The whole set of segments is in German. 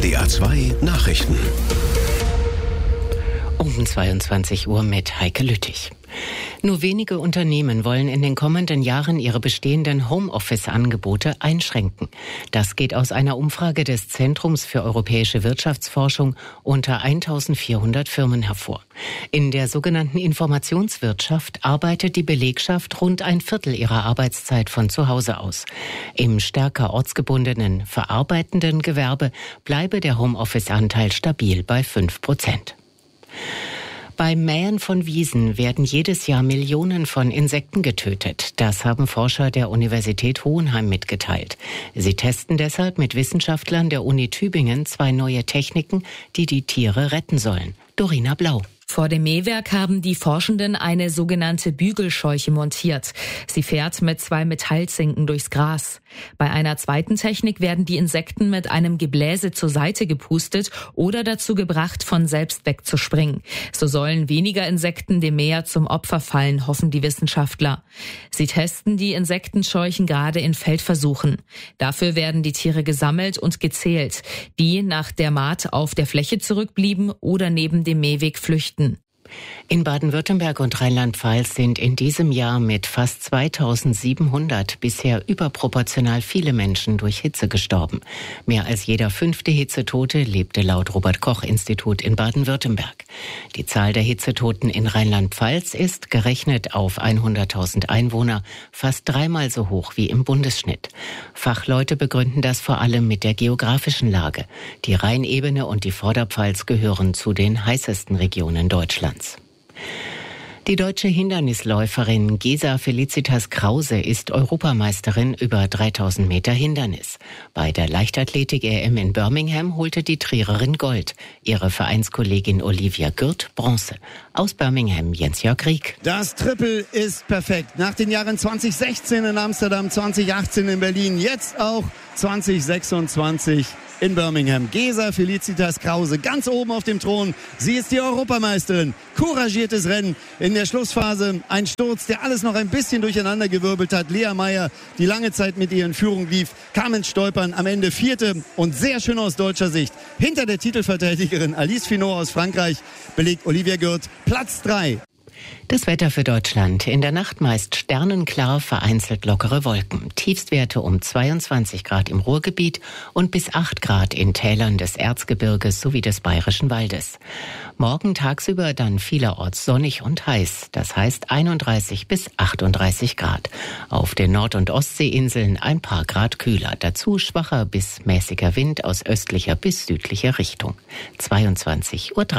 NDR 2 Nachrichten. Um 22 Uhr mit Heike Lüttich. Nur wenige Unternehmen wollen in den kommenden Jahren ihre bestehenden Homeoffice-Angebote einschränken. Das geht aus einer Umfrage des Zentrums für europäische Wirtschaftsforschung unter 1400 Firmen hervor. In der sogenannten Informationswirtschaft arbeitet die Belegschaft rund ein Viertel ihrer Arbeitszeit von zu Hause aus. Im stärker ortsgebundenen, verarbeitenden Gewerbe bleibe der Homeoffice-Anteil stabil bei 5%. Beim Mähen von Wiesen werden jedes Jahr Millionen von Insekten getötet. Das haben Forscher der Universität Hohenheim mitgeteilt. Sie testen deshalb mit Wissenschaftlern der Uni Tübingen 2 neue Techniken, die die Tiere retten sollen. Dorina Blau. Vor dem Mähwerk haben die Forschenden eine sogenannte Bügelscheuche montiert. Sie fährt mit 2 Metallzinken durchs Gras. Bei einer zweiten Technik werden die Insekten mit einem Gebläse zur Seite gepustet oder dazu gebracht, von selbst wegzuspringen. So sollen weniger Insekten dem Mäher zum Opfer fallen, hoffen die Wissenschaftler. Sie testen die Insektenscheuchen gerade in Feldversuchen. Dafür werden die Tiere gesammelt und gezählt, die nach der Mahd auf der Fläche zurückblieben oder neben dem Mähweg flüchten. In Baden-Württemberg und Rheinland-Pfalz sind in diesem Jahr mit fast 2700 bisher überproportional viele Menschen durch Hitze gestorben. Mehr als jeder 5. Hitzetote lebte laut Robert-Koch-Institut in Baden-Württemberg. Die Zahl der Hitzetoten in Rheinland-Pfalz ist, gerechnet auf 100.000 Einwohner, fast 3-mal so hoch wie im Bundesschnitt. Fachleute begründen das vor allem mit der geografischen Lage. Die Rheinebene und die Vorderpfalz gehören zu den heißesten Regionen Deutschlands. Die deutsche Hindernisläuferin Gesa Felicitas Krause ist Europameisterin über 3000 Meter Hindernis. Bei der Leichtathletik-EM in Birmingham holte die Triererin Gold. Ihre Vereinskollegin Olivia Gürt Bronze. Aus Birmingham Jens-Jörg Rieck. Das Triple ist perfekt. Nach den Jahren 2016 in Amsterdam, 2018 in Berlin, jetzt auch 2026 in Birmingham. Gesa Felicitas Krause ganz oben auf dem Thron. Sie ist die Europameisterin. Couragiertes Rennen in der Schlussphase. Ein Sturz, der alles noch ein bisschen durcheinander gewirbelt hat. Lea Meyer, die lange Zeit mit ihr in Führung lief, kam ins Stolpern. Am Ende 4. und sehr schön aus deutscher Sicht. Hinter der Titelverteidigerin Alice Finot aus Frankreich belegt Olivia Gürt Platz 3. Das Wetter für Deutschland. In der Nacht meist sternenklar, vereinzelt lockere Wolken. Tiefstwerte um 22 Grad im Ruhrgebiet und bis 8 Grad in Tälern des Erzgebirges sowie des Bayerischen Waldes. Morgen tagsüber dann vielerorts sonnig und heiß. Das heißt 31 bis 38 Grad. Auf den Nord- und Ostseeinseln ein paar Grad kühler. Dazu schwacher bis mäßiger Wind aus östlicher bis südlicher Richtung. 22:03 Uhr.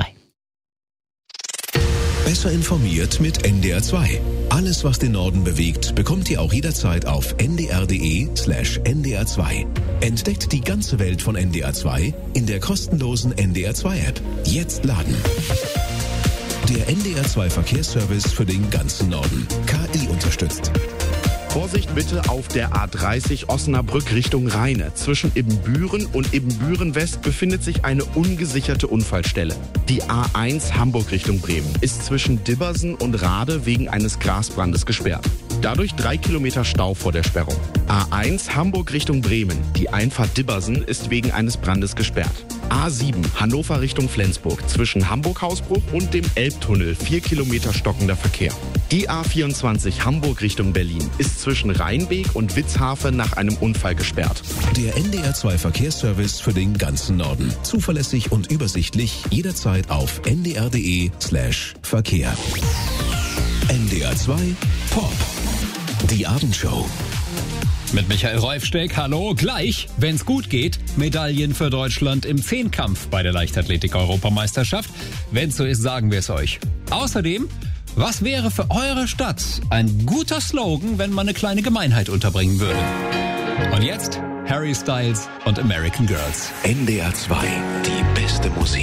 Besser informiert mit NDR 2. Alles, was den Norden bewegt, bekommt ihr auch jederzeit auf ndr.de/NDR 2. Entdeckt die ganze Welt von NDR 2 in der kostenlosen NDR 2 App. Jetzt laden. Der NDR 2 Verkehrsservice für den ganzen Norden. KI unterstützt. Vorsicht bitte auf der A30 Osnabrück Richtung Rheine. Zwischen Ibbenbüren und Ibbenbüren-West befindet sich eine ungesicherte Unfallstelle. Die A1 Hamburg Richtung Bremen ist zwischen Dibbersen und Rade wegen eines Grasbrandes gesperrt. Dadurch 3 Kilometer Stau vor der Sperrung. A1 Hamburg Richtung Bremen. Die Einfahrt Dibbersen ist wegen eines Brandes gesperrt. A7 Hannover Richtung Flensburg. Zwischen Hamburg-Hausbruch und dem Elbtunnel 4 Kilometer stockender Verkehr. Die A24 Hamburg Richtung Berlin ist zwischen Rheinbeek und Witzhafen nach einem Unfall gesperrt. Der NDR 2 Verkehrsservice für den ganzen Norden. Zuverlässig und übersichtlich jederzeit auf ndr.de/Verkehr. NDR 2 Pop. Die Abendshow. Mit Michael Reufsteck, hallo, gleich, wenn's gut geht, Medaillen für Deutschland im Zehnkampf bei der Leichtathletik-Europameisterschaft. Wenn's so ist, sagen wir es euch. Außerdem, was wäre für eure Stadt ein guter Slogan, wenn man eine kleine Gemeinheit unterbringen würde? Und jetzt Harry Styles und American Girls. NDR 2, die beste Musik.